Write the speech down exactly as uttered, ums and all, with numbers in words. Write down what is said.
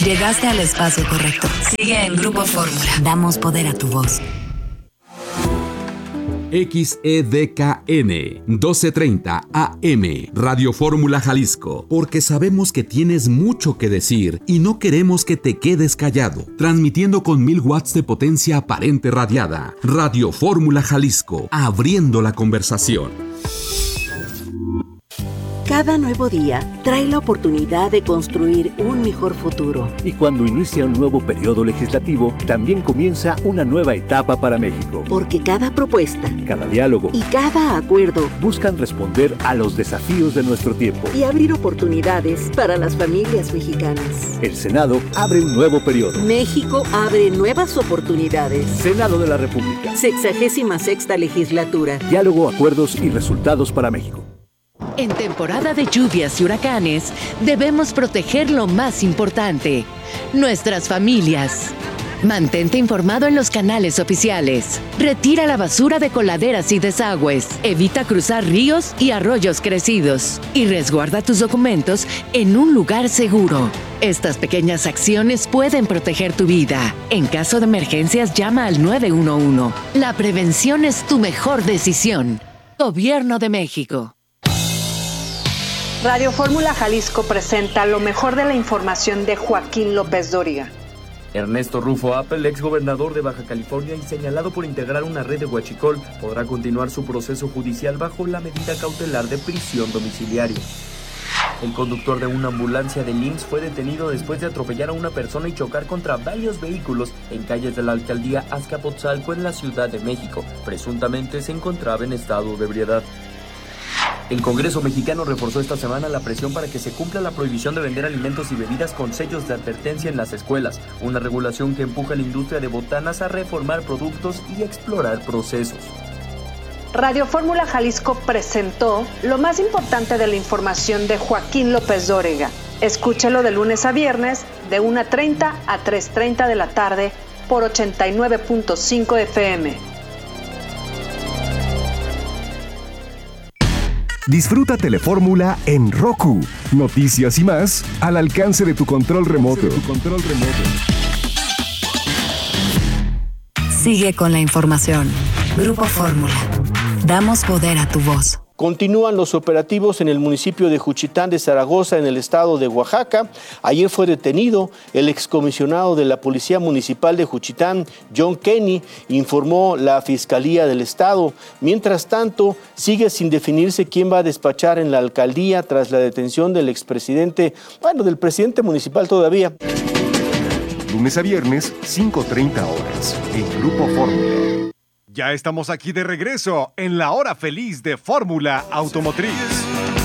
Llegaste al espacio correcto. Sigue en Grupo Fórmula. Damos poder a tu voz. X E D K N doce treinta A M Radio Fórmula Jalisco, porque sabemos que tienes mucho que decir y no queremos que te quedes callado. Transmitiendo con mil watts de potencia aparente radiada. Radio Fórmula Jalisco, abriendo la conversación. Cada nuevo día trae la oportunidad de construir un mejor futuro. Y cuando inicia un nuevo periodo legislativo, también comienza una nueva etapa para México. Porque cada propuesta, cada diálogo y cada acuerdo buscan responder a los desafíos de nuestro tiempo y abrir oportunidades para las familias mexicanas. El Senado abre un nuevo periodo. México abre nuevas oportunidades. Senado de la República. Sexagésima sexta legislatura. Diálogo, acuerdos y resultados para México. En temporada de lluvias y huracanes, debemos proteger lo más importante, nuestras familias. Mantente informado en los canales oficiales. Retira la basura de coladeras y desagües. Evita cruzar ríos y arroyos crecidos. Y resguarda tus documentos en un lugar seguro. Estas pequeñas acciones pueden proteger tu vida. En caso de emergencias, llama al nueve uno uno. La prevención es tu mejor decisión. Gobierno de México. Radio Fórmula Jalisco presenta lo mejor de la información de Joaquín López Dóriga. Ernesto Rufo Appel, exgobernador de Baja California y señalado por integrar una red de huachicol, podrá continuar su proceso judicial bajo la medida cautelar de prisión domiciliaria. El conductor de una ambulancia del I M S S fue detenido después de atropellar a una persona y chocar contra varios vehículos en calles de la alcaldía Azcapotzalco en la Ciudad de México. Presuntamente se encontraba en estado de ebriedad. El Congreso mexicano reforzó esta semana la presión para que se cumpla la prohibición de vender alimentos y bebidas con sellos de advertencia en las escuelas, una regulación que empuja a la industria de botanas a reformar productos y explorar procesos. Radio Fórmula Jalisco presentó lo más importante de la información de Joaquín López Dóriga. Escúchelo de lunes a viernes de una treinta a tres treinta de la tarde por ochenta y nueve punto cinco F M. Disfruta Telefórmula en Roku. Noticias y más al alcance de tu control remoto. Tu control remoto. Sigue con la información. Grupo Fórmula. Damos poder a tu voz. Continúan los operativos en el municipio de Juchitán de Zaragoza, en el estado de Oaxaca. Ayer fue detenido el excomisionado de la Policía Municipal de Juchitán, John Kenny, informó la Fiscalía del Estado. Mientras tanto, sigue sin definirse quién va a despachar en la alcaldía tras la detención del expresidente, bueno, del presidente municipal todavía. Lunes a viernes, cinco treinta horas, en Grupo Fórmula. Ya estamos aquí de regreso en la hora feliz de Fórmula Automotriz.